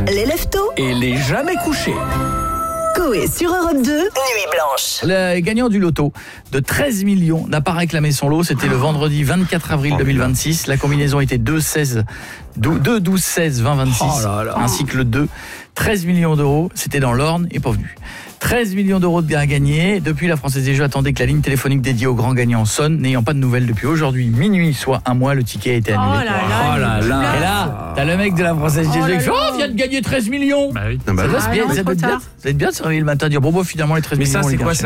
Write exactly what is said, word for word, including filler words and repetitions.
les lève-tôt et les jamais couchés. Coé sur Europe deux, Nuit Blanche. Le gagnant du loto de treize millions n'a pas réclamé son lot. C'était le vendredi vingt-quatre avril deux mille vingt-six. La combinaison était deux, seize, deux, douze, seize, vingt, vingt-six, Oh là là. ainsi que le deux. treize millions d'euros, c'était dans l'Orne et pas venu. treize millions d'euros de gains à gagner. Depuis, la Française des Jeux attendait que la ligne téléphonique dédiée aux grands gagnants sonne. N'ayant pas de nouvelles depuis aujourd'hui minuit, soit un mois, le ticket a été annulé. Oh là là, Oh là là. Et là, t'as le mec de la Française des Oh Jeux là qui fait là. Oh, vient de gagner treize millions. Bah oui. Ça doit Ah se bien, non, ça trop doit être bien, tard. ça doit être bien de se réveiller le matin et dire bon, bon finalement les treize Mais millions. ça, on c'est les quoi gâche.